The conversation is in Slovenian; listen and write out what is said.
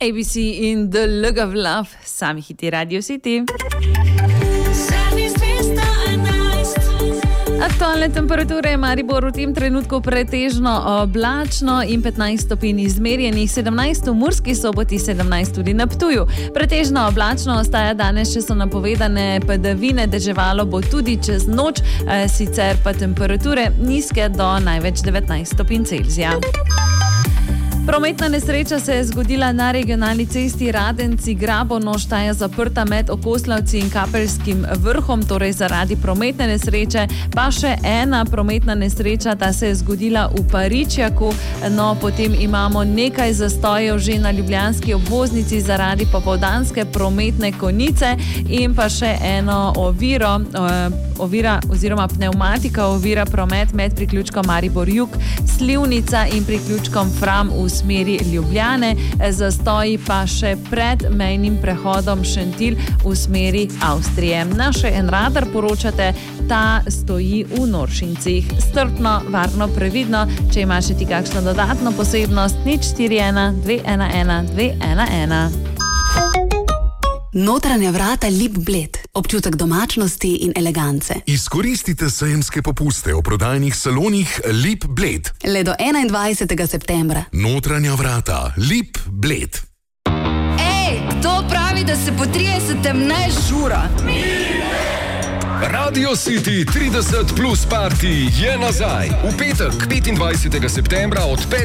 ABC in The Look of Love, sami hiti Radio City. Aktualne temperature je Maribor v tem trenutku pretežno oblačno in 15 stopinj izmerjenih, 17 v Murski Soboti, 17 tudi na Ptuju. Pretežno oblačno ostaja danes, če so napovedane padavine, deževalo bo tudi čez noč, sicer pa temperature nizke do največ 19 stopinj Celzija. Prometna nesreča se je zgodila na regionalni cesti Radenci-Grabonoš, ta je zaprta med Okoslavci in Kapeljskim vrhom, torej zaradi prometne nesreče. Pa še ena prometna nesreča, ta se je zgodila v Paričjaku, no potem imamo nekaj zastojev že na ljubljanski obvoznici zaradi popoldanske prometne konice in pa še eno ovira oziroma pnevmatika ovira promet med priključkom Maribor-Jug, Slivnica in priključkom Fram v smeri Ljubljane, zastoji pa še pred mejnim prehodom Šentilj v smeri Avstrije. Naš en radar poročate, ta stoji v Noršincih. Strpno, varno, previdno, če imaš ti kakšno dodatno posebnost, 041 211 211. Notranja vrata Lip Bled. Občutek domačnosti in elegance. Izkoristite sejemske popuste v prodajnih salonih Lip Bled. Le do 21. septembra. Notranja vrata Lip Bled. Ej, kdo pravi, da se po 30. ne žura? Radio City 30 plus party je nazaj. V petek, 25. septembra od 5.